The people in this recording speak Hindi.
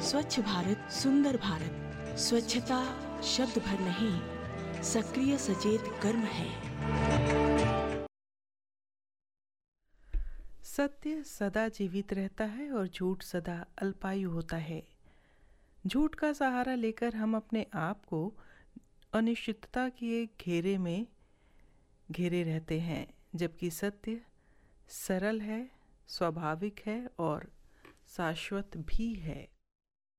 स्वच्छ भारत सुंदर भारत। स्वच्छता शब्द भर नहीं, सक्रिय सचेत कर्म है। सत्य सदा जीवित रहता है और झूठ सदा अल्पायु होता है। झूठ का सहारा लेकर हम अपने आप को अनिश्चितता के घेरे में घेरे रहते हैं, जबकि सत्य सरल है, स्वाभाविक है और शाश्वत भी है।